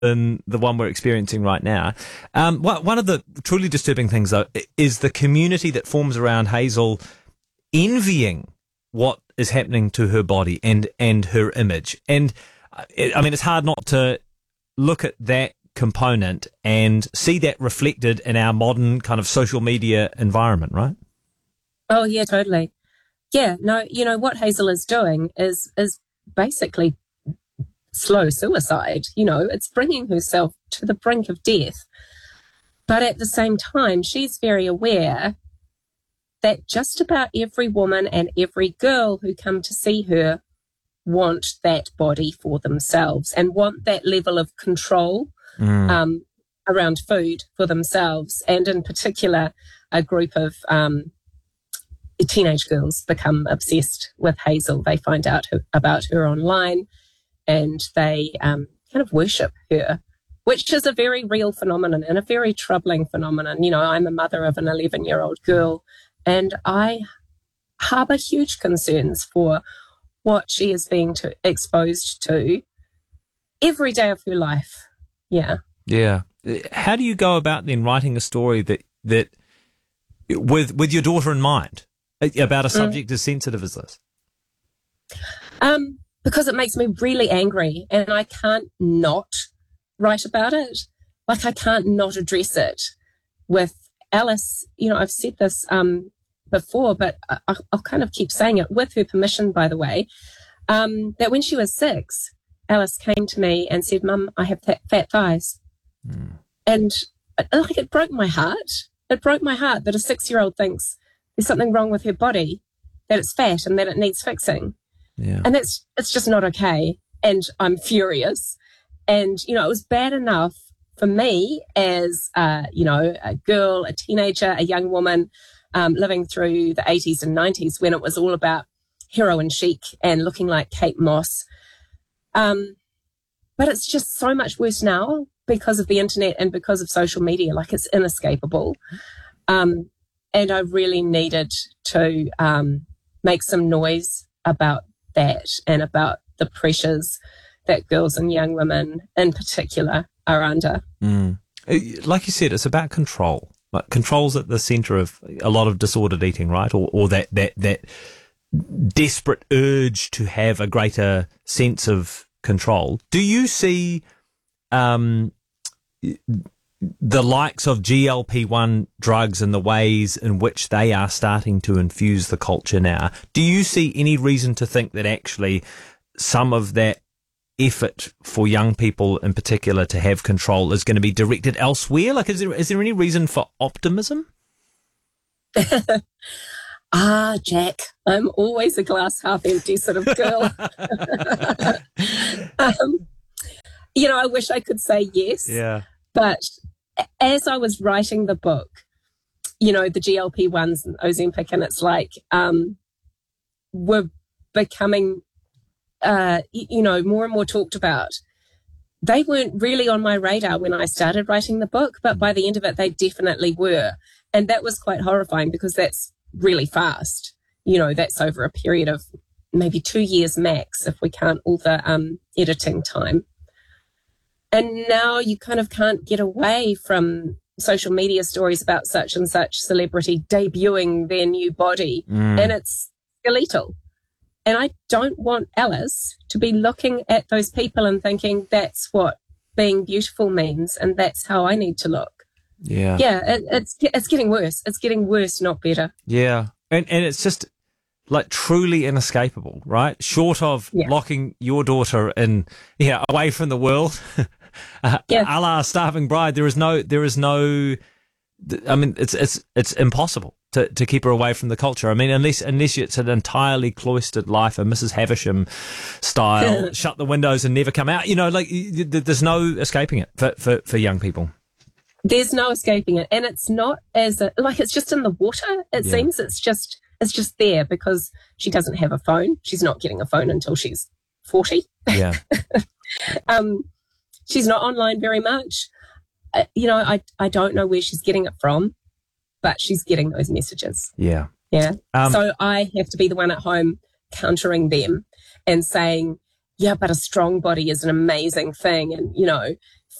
than the one we're experiencing right now. One of the truly disturbing things, though, is the community that forms around Hazel envying what is happening to her body and her image. And I mean, it's hard not to look at that component and see that reflected in our modern kind of social media environment, right? Oh, yeah, totally. Yeah, no, what Hazel is doing is basically slow suicide. It's bringing herself to the brink of death. But at the same time, she's very aware that just about every woman and every girl who come to see her want that body for themselves and want that level of control around food for themselves. And in particular, a group of teenage girls become obsessed with Hazel. They find out about her online and they kind of worship her, which is a very real phenomenon and a very troubling phenomenon. I'm a mother of an 11-year-old girl and I harbour huge concerns for what she is being exposed to every day of her life. Yeah. Yeah. How do you go about then writing a story that with your daughter in mind about a subject as sensitive as this? Because it makes me really angry and I can't not write about it. Like I can't not address it with Alice. I've said this before, but I'll kind of keep saying it with her permission, by the way, that when she was 6, Alice came to me and said, "Mum, I have fat thighs." And it broke my heart. It broke my heart that a 6-year-old thinks there's something wrong with her body, that it's fat and that it needs fixing. Yeah. And it's just not okay. And I'm furious. And, it was bad enough for me as, a girl, a teenager, a young woman living through the 80s and 90s when it was all about heroin chic and looking like Kate Moss. But it's just so much worse now because of the internet and because of social media. Like it's inescapable. And I really needed to make some noise about that and about the pressures that girls and young women in particular are under. Like you said, it's about control. Like control's at the centre of a lot of disordered eating, right? Or that desperate urge to have a greater sense of control. Do you see the likes of GLP-1 drugs and the ways in which they are starting to infuse the culture now? Do you see any reason to think that actually some of that effort for young people in particular to have control is going to be directed elsewhere? Like, is there any reason for optimism? Jack, I'm always a glass half empty sort of girl. I wish I could say yes. Yeah. But as I was writing the book, the GLP-1s and Ozempic, and it's like were becoming, more and more talked about. They weren't really on my radar when I started writing the book, but by the end of it, they definitely were. And that was quite horrifying because that's really fast. That's over a period of maybe 2 years max if we count all the editing time. And now you kind of can't get away from social media stories about such and such celebrity debuting their new body. And it's skeletal. And I don't want Alice to be looking at those people and thinking that's what being beautiful means and that's how I need to look. Yeah. Yeah, it's getting worse. It's getting worse, not better. Yeah. And it's just like truly inescapable, right? Short of locking your daughter in, away from the world. A la Starving Bride, there is no, I mean, it's impossible to keep her away from the culture. I mean, unless it's an entirely cloistered life, a Mrs. Havisham style, shut the windows and never come out, there's no escaping it for young people. There's no escaping it. And it's not it's just in the water. It seems it's just there because she doesn't have a phone. She's not getting a phone until she's 40. Yeah. She's not online very much. I don't know where she's getting it from, but she's getting those messages. Yeah. Yeah. So I have to be the one at home countering them and saying, yeah, but a strong body is an amazing thing. And,